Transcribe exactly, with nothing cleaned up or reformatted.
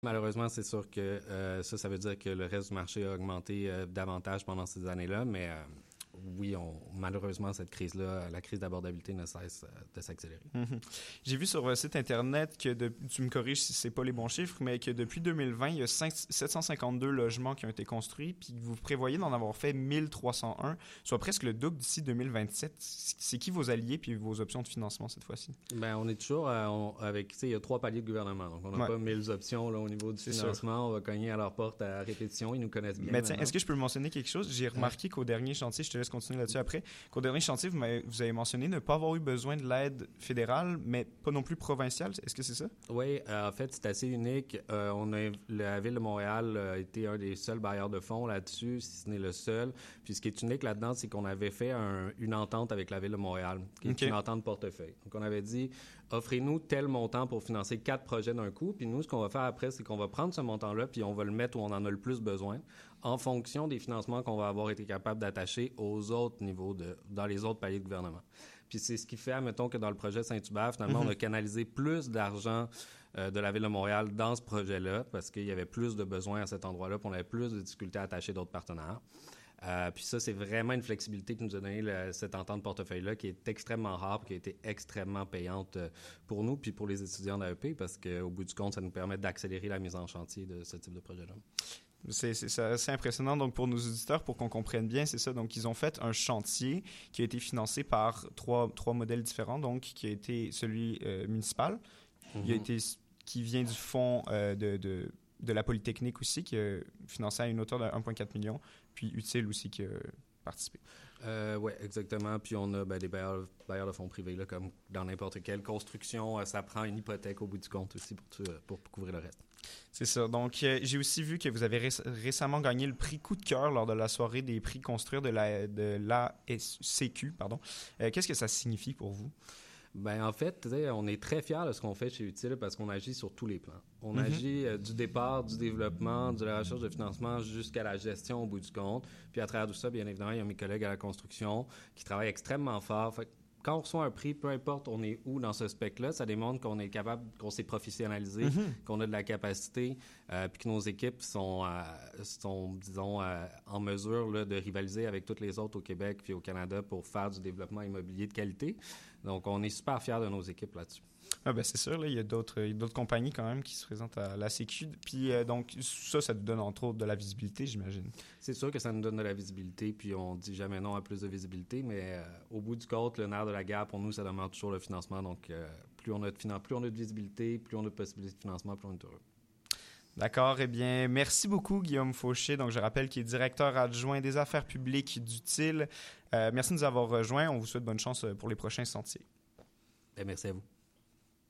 Malheureusement, c'est sûr que euh, ça, ça veut dire que le reste du marché a augmenté euh, davantage pendant ces années-là, mais euh, oui, on, malheureusement, cette crise-là, la crise d'abordabilité ne cesse euh, de s'accélérer. Mm-hmm. J'ai vu sur votre site Internet que, de, tu me corriges si ce n'est pas les bons chiffres, mais que depuis deux mille vingt, il y a cinq, sept cent cinquante-deux logements qui ont été construits, puis vous prévoyez d'en avoir fait mille trois cent un, soit presque le double d'ici deux mille vingt-sept. C'est qui vos alliés puis vos options de financement cette fois-ci? Bien, on est toujours euh, on, avec, tu sais, il y a trois paliers de gouvernement, donc on n'a ouais. pas mille options là, au niveau du c'est financement. Sûr. On va cogner à leur porte à répétition, ils nous connaissent bien. Mais tiens, est-ce que je peux mentionner quelque chose? J'ai remarqué ouais. qu'au dernier chantier, je te laisse continuer là-dessus après, qu'au dernier chantier, vous, vous avez mentionné ne pas avoir eu besoin de l'aide fédérale, mais pas non plus provinciale. Est-ce que c'est ça? Oui, euh, en fait, c'est assez unique. Euh, on a, la Ville de Montréal a été un des seuls bailleurs de fonds là-dessus, si ce n'est le seul. Puis ce qui est unique là-dedans, c'est qu'on avait fait un, une entente avec la Ville de Montréal, qui est okay. une entente portefeuille. Donc, on avait dit, offrez-nous tel montant pour financer quatre projets d'un coup. Puis nous, ce qu'on va faire après, c'est qu'on va prendre ce montant-là, puis on va le mettre où on en a le plus besoin, en fonction des financements qu'on va avoir été capable d'attacher aux autres niveaux, de, dans les autres paliers de gouvernement. Puis c'est ce qui fait, admettons, que dans le projet Saint-Hubert, finalement, mm-hmm. on a canalisé plus d'argent euh, de la Ville de Montréal dans ce projet-là, parce qu'il y avait plus de besoins à cet endroit-là, puis on avait plus de difficultés à attacher d'autres partenaires. Euh, puis ça, c'est vraiment une flexibilité que nous a donné le, cette entente portefeuille-là, qui est extrêmement rare, qui a été extrêmement payante pour nous, puis pour les étudiants d'A E P, parce qu'au bout du compte, ça nous permet d'accélérer la mise en chantier de ce type de projet-là. C'est, c'est, c'est assez impressionnant. Donc, pour nos auditeurs, pour qu'on comprenne bien, c'est ça. Donc, ils ont fait un chantier qui a été financé par trois, trois modèles différents. Donc, qui a été celui euh, municipal, mm-hmm. il a été, qui vient du fonds euh, de, de, de la Polytechnique aussi, qui a financé à une hauteur de un virgule quatre million, puis Utile aussi qui a participé. Euh, oui, exactement. Puis on a ben, des bailleurs, bailleurs de fonds privés, là, comme dans n'importe quelle construction. Euh, ça prend une hypothèque au bout du compte aussi pour, pour, pour couvrir le reste. C'est ça. Donc, euh, j'ai aussi vu que vous avez ré- récemment gagné le prix Coup de cœur lors de la soirée des prix Construire de la, de l'A C Q. Pardon. Euh, qu'est-ce que ça signifie pour vous? Ben en fait, on est très fiers de ce qu'on fait chez Utile parce qu'on agit sur tous les plans. On mm-hmm. agit euh, du départ, du développement, de la recherche de financement jusqu'à la gestion au bout du compte. Puis à travers tout ça, bien évidemment, il y a mes collègues à la construction qui travaillent extrêmement fort. Fait quand on reçoit un prix, peu importe on est où dans ce spectre-là, ça démontre qu'on est capable, qu'on s'est professionnalisé, mm-hmm. qu'on a de la capacité, euh, puis que nos équipes sont, euh, sont disons, euh, en mesure là, de rivaliser avec toutes les autres au Québec puis au Canada pour faire du développement immobilier de qualité. Donc, on est super fiers de nos équipes là-dessus. Ah ben c'est sûr, là, il y a d'autres, il y a d'autres compagnies quand même qui se présentent à l'A C Q. Puis euh, donc, ça, ça nous donne entre autres de la visibilité, j'imagine. C'est sûr que ça nous donne de la visibilité, puis on dit jamais non à plus de visibilité, mais euh, au bout du compte, le nerf de la guerre, pour nous, ça demande toujours le financement. Donc, euh, plus, on a de finan- plus on a de visibilité, plus on a de possibilités de financement, plus on est heureux. D'accord. Eh bien, merci beaucoup, Guillaume Fauché. Donc, je rappelle qu'il est directeur adjoint des affaires publiques d'Utile. Euh, merci de nous avoir rejoints. On vous souhaite bonne chance pour les prochains sentiers. Bien, merci à vous.